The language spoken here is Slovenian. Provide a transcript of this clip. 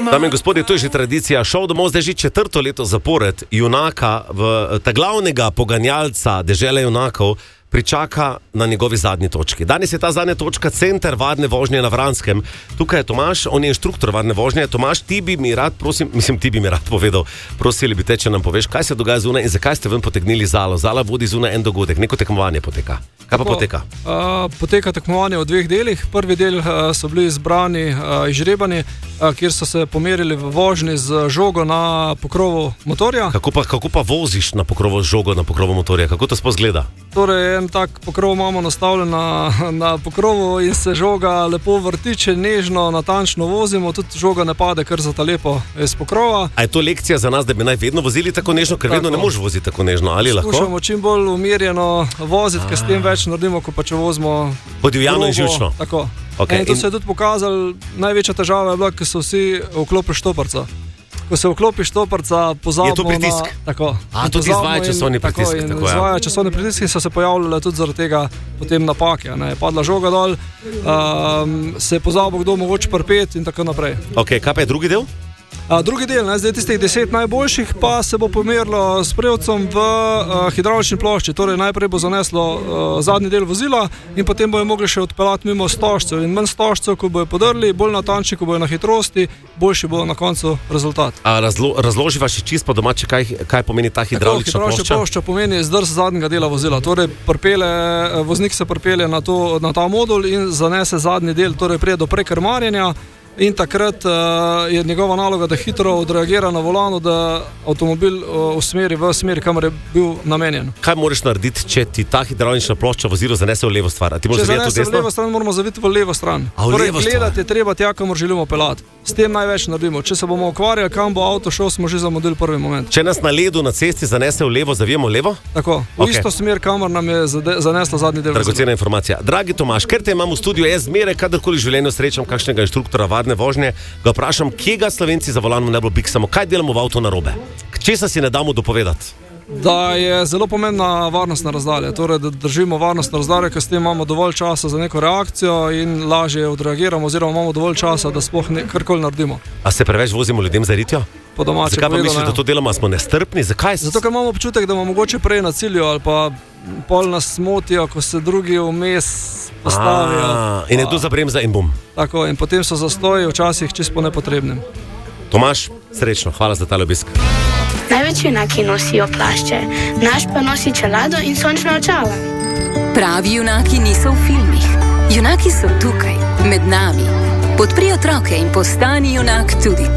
Dame in gospodje, to je že tradicija. Šov domov zdaj že 4. leto zapored junaka, ta glavnega poganjalca dežele junakov, pričaka na njegovi zadnji točki. Danes je ta zadnja točka center varne vožnje na Vranskem. Tukaj je Tomaž, on je inštruktor varne vožnje. Tomaž, ti bi mi rad povedal, prosili bi te, če nam poveš, kaj se dogaja zunaj in zakaj ste ven potegnili Zalo. Zala vodi zunaj en dogodek, neko tekmovanje poteka. Kaj pa poteka? Poteka tekmovanje v 2 delih. Prvi del so bili izbrani izžrebani, kjer so se pomerili v vožnji z žogo na pokrovu motorja. Kako pa voziš na pokrovu z žogo na pokrovu motorja? Kako to sploh izgleda? Torej, en tak pokrov imamo nastavljen na pokrovu in se žoga lepo vrti, če nežno, natančno vozimo, tudi žoga ne pade kar zata lepo iz pokrova. A je to lekcija za nas, da bi naj vedno vozili tako nežno, ker vedno ne možeš voziti tako nežno, ali lahko? Skušamo čim bolj umirjeno voziti, ker s tem več naredimo, ko pa če vozimo podivjano in živčno. Tako. Okay, in to se je tudi pokazalo, največja težava je bila, ker so vsi vklopili štoparca. Ko se vklopi štoparca, pozabimo na... Je to pritisk? Tako. Tudi izvaja časovni pritisk. Tako, izvaja časovni pritisk in so se pojavljale tudi zaradi tega potem napake. Je padla žoga dol, se je pozabil, kdo mogoče prpet in tako naprej. Ok, kaj pa je drugi del? Drugi del, zdaj tistih 10 najboljših, pa se bo pomerilo s prevcem v hidravlični plošči. Torej najprej bo zaneslo zadnji del vozila in potem bojo mogli še odpeljati mimo stožcev. In manj stožcev, ko bojo podrli, bolj natančni, ko bojo na hitrosti, boljši bo na koncu rezultat. Razloživa še čisto po domače, kaj pomeni ta hidravlična plošča? Hidravlična plošča pomeni zdrs zadnjega dela vozila. Torej voznik se pripelje na ta modul in zanese zadnji del, torej prije do prekrmarjenja. In takrat je njegova naloga, da hitro odreagira na volanu, da avtomobil usmeri v smeri, kamor je bil namenjen. Kaj moraš narediti, če ti ta hidravlična plošča vozilo zanese v levo stran? Če zanese v levo stran, moramo zaviti v levo stran. Torej, gledati je treba tja, kamor želimo peljati. S tem največ naredimo. Če se bomo ukvarjali, kam bo avto šel, smo že zamudili prvi moment. Če nas na ledu na cesti zanese v levo, zavijemo v levo? Tako, v isto smer, kamor nam je zanesla zadnji del. Dragocena informacija. Dragi Tomaž, ker te imam v studiu, jaz zmeraj, kadarkoli v življenju srečam kakšnega inštruktora varne vožnje, ga vprašam, kje ga Slovenci za volanom najbolj biksamo, kaj delamo v avtu narobe? Česa si ne damo dopovedati? Da je zelo pomembna varnostna razdalja, torej da držimo varnostno razdaljo, ker s tem imamo dovolj časa za neko reakcijo in lažje odreagiramo, oziroma imamo dovolj časa, da sploh karkoli naredimo. A se preveč vozimo ljudem za ritjo? Po domače povedano. Zakaj pa misliš, da to delamo? Smo nestrpni? Zakaj? Zato, ker imamo občutek, da bomo mogoče prej na cilju ali pa pol nas motijo, ko se drugi vmes postavijo. In nekdo zabremza in bum. Tako, in potem so zastoji včasih čisto po nepotrebnem. Tomaž, srečno, hvala za tale obisk. Največ junaki nosijo plašče, naš pa nosi čelado in sončna očala. Pravi junaki niso v filmih. Junaki so tukaj, med nami. Podpri otroke in postani junak tudi